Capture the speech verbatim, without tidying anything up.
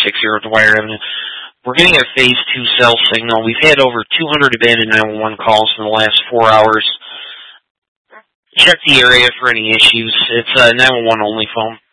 six here at Dwyer Avenue. We're getting a phase two cell signal. We've had over two hundred abandoned nine one one calls in the last four hours. Check the area for any issues. It's a nine one one only phone.